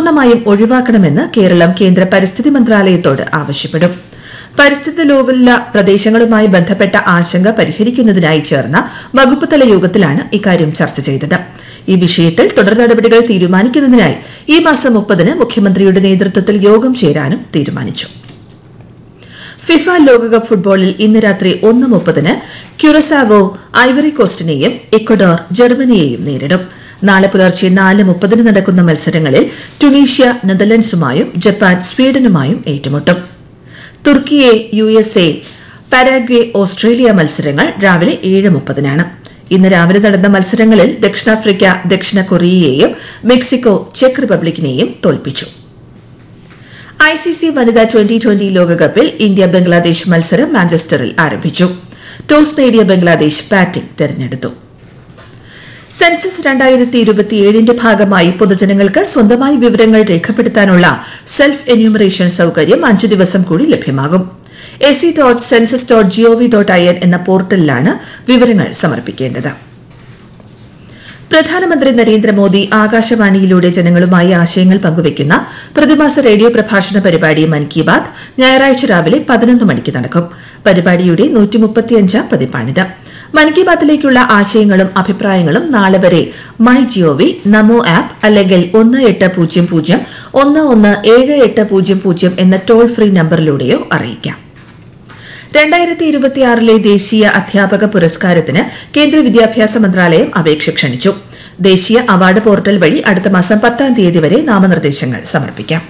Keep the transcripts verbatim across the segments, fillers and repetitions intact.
പൂർണ്ണമായും ഒഴിവാക്കണമെന്ന് കേരളം കേന്ദ്ര പരിസ്ഥിതി മന്ത്രാലയത്തോട് ആവശ്യപ്പെടും. പരിസ്ഥിതി ലോല പ്രദേശങ്ങളുമായി ബന്ധപ്പെട്ട ആശങ്ക പരിഹരിക്കുന്നതിനായി ചേർന്ന വകുപ്പുതല യോഗത്തിലാണ് ഇക്കാര്യം ചർച്ച ചെയ്തത്. ഈ വിഷയത്തിൽ തുടർ നടപടികൾ തീരുമാനിക്കുന്നതിനായി ഈ മാസം മുപ്പതിന് മുഖ്യമന്ത്രിയുടെ നേതൃത്വത്തിൽ യോഗം ചേരാനും തീരുമാനിച്ചു. ഫിഫ ലോകകപ്പ് ഫുട്ബോളിൽ ഇന്ന് രാത്രി ഒന്ന് മുപ്പതിന് ക്യുറസാവോ ഐവറി കോസ്റ്റിനെയും ഇക്വഡോർ ജർമ്മനിയെയും നേരിടും. നാളെ പുലർച്ചെ നാല് മുപ്പതിന് നടക്കുന്ന മത്സരങ്ങളിൽ ടുണീഷ്യ നെതർലൻഡ്സുമായും ജപ്പാൻ സ്വീഡനുമായും ഏറ്റുമുട്ടും. തുർക്കിയെ U S A, Paraguay Australia മത്സരങ്ങൾ രാവിലെ ഏഴ് മുപ്പതിനാണ്. ഇന്ന് രാവിലെ നടന്ന മത്സരങ്ങളിൽ ദക്ഷിണാഫ്രിക്ക ദക്ഷിണ കൊറിയയെയും മെക്സിക്കോ ചെക്ക് റിപ്പബ്ലിക്കിനെയും തോൽപ്പിച്ചു. ഐ സി സി വനിതാ ട്വന്റി ട്വന്റി ലോകകപ്പിൽ ഇന്ത്യ ബംഗ്ലാദേശ് മത്സരം മാഞ്ചസ്റ്ററിൽ ആരംഭിച്ചു. ടോസ് നേടിയ ബംഗ്ലാദേശ് ബാറ്റിംഗ് തെരഞ്ഞെടുത്തു. സെൻസസ് രണ്ടായിരത്തി ഇരുപത്തിയേഴിന്റെ ഭാഗമായി പൊതുജനങ്ങൾക്ക് സ്വന്തമായി വിവരങ്ങൾ രേഖപ്പെടുത്താനുള്ള സെൽഫ് എന്യൂമറേഷൻ സൌകര്യം അഞ്ചു ദിവസം കൂടി ലഭ്യമാകും. AC dot census dot G O V dot I N എന്ന പോർട്ടലിലാണ് വിവരങ്ങൾ സമർപ്പിക്കേണ്ടത്. പ്രധാനമന്ത്രി നരേന്ദ്രമോദി ആകാശവാണിയിലൂടെ ജനങ്ങളുമായി ആശയങ്ങൾ പങ്കുവയ്ക്കുന്ന പ്രതിമാസ റേഡിയോ പ്രഭാഷണ പരിപാടി മൻ കി ബാത് ഞായറാഴ്ച രാവിലെ പതിനൊന്ന് മണിക്ക് നടക്കും. പരിപാടിയുടെ നൂറ്റിമുപ്പത്തിയഞ്ചാം പതിപ്പാണിത്. മൻ കി ബാത്തിലേക്കുള്ള ആശയങ്ങളും അഭിപ്രായങ്ങളും നാളെ വരെ മൈ ജിഒവി, നമോ ആപ്പ് അല്ലെങ്കിൽ ഒന്ന് എട്ട് പൂജ്യം പൂജ്യം ഒന്ന് ഒന്ന് ഏഴ് എട്ട് പൂജ്യം പൂജ്യം എന്ന ടോൾ ഫ്രീ നമ്പറിലൂടെയോ അറിയിക്കാം. രണ്ടായിരത്തി ഇരുപത്തിയാറിലെ ദേശീയ അധ്യാപക പുരസ്കാരത്തിന് കേന്ദ്ര വിദ്യാഭ്യാസ മന്ത്രാലയം അപേക്ഷ ക്ഷണിച്ചു. ദേശീയ അവാർഡ് പോർട്ടൽ വഴി അടുത്ത മാസം പത്താം തീയതി വരെ നാമനിർദ്ദേശങ്ങൾ സമർപ്പിക്കാം.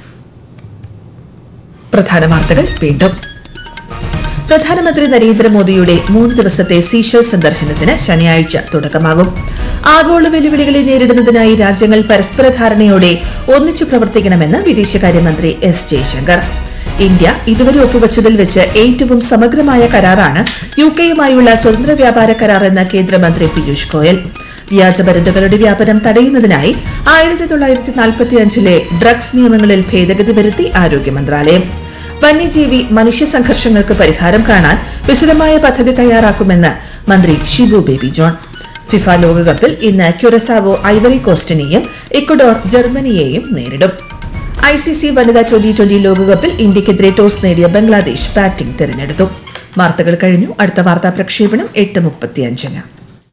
പ്രധാന വാർത്തകൾ വീണ്ടും. പ്രധാനമന്ത്രി നരേന്ദ്രമോദിയുടെ മൂന്ന് ദിവസത്തെ സീഷെൽ സന്ദർശനത്തിന് ശനിയാഴ്ച തുടക്കമാകും. ആഗോള വെല്ലുവിളികളെ നേരിടുന്നതിനായി രാജ്യങ്ങൾ പരസ്പര ധാരണയോടെ ഒന്നിച്ചു പ്രവർത്തിക്കണമെന്ന് വിദേശകാര്യമന്ത്രി എസ് ജയശങ്കർ. ഇന്ത്യ ഇതുവരെ ഒപ്പുവച്ചതിൽ വെച്ച് ഏറ്റവും സമഗ്രമായ കരാറാണ് യുകെയുമായുള്ള സ്വതന്ത്ര വ്യാപാര കരാർ എന്ന് കേന്ദ്രമന്ത്രി പീയൂഷ് ഗോയൽ. വ്യാജമരുന്നുകളുടെ വ്യാപനം തടയുന്നതിനായി ആയിരത്തി തൊള്ളായിരത്തി നാൽപ്പത്തിയഞ്ചിലെ ഡ്രഗ്സ് നിയമങ്ങളിൽ ഭേദഗതി വരുത്തി ആരോഗ്യ മന്ത്രാലയം. വന്യജീവി മനുഷ്യ സംഘർഷങ്ങൾക്ക് പരിഹാരം കാണാൻ വിശദമായ പദ്ധതി തയ്യാറാക്കുമെന്ന് മന്ത്രി ഷിബു ബേബി ജോൺ. ഫിഫ ലോകകപ്പിൽ ഇന്ന് ക്യുറസാവോ ഐവറി കോസ്റ്റിനെയും ഇക്വഡോർ ജർമ്മനിയെയും നേരിടും. ഐ സി സി വനിതാ ട്വന്റി ട്വന്റി ലോകകപ്പിൽ ഇന്ത്യക്കെതിരെ ടോസ് നേടിയ ബംഗ്ലാദേശ് ബാറ്റിംഗ് തെരഞ്ഞെടുത്തു. വാർത്തകൾ കഴിഞ്ഞു. അടുത്ത വാർത്താ പ്രക്ഷേപണം എട്ട് മുപ്പത്തിയഞ്ചിന്.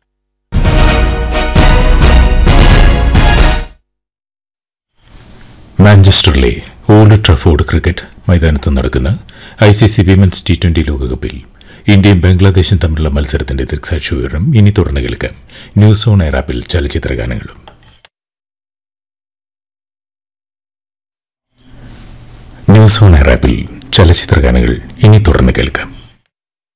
മാഞ്ചസ്റ്ററിലെ ഓൾഡ് ട്രഫോർഡ് ക്രിക്കറ്റ് മൈതാനത്ത് നടക്കുന്ന I C C women's T twenty ലോകകപ്പിൽ ഇന്ത്യയും ബംഗ്ലാദേശും തമ്മിലുള്ള മത്സരത്തിന്റെ ദൃക്സാക്ഷി വിവരണം ഇനി തുടർന്ന് കേൾക്കാം. ന്യൂസ് ഓൺ എയർ ആപ്പിൽ ചലച്ചിത്ര ഗാനങ്ങളും. ന്യൂസ് ഓൺ എയർ ആപ്പിൽ ചലച്ചിത്ര ഗാനങ്ങൾ ഇനി തുടർന്ന് കേൾക്കാം.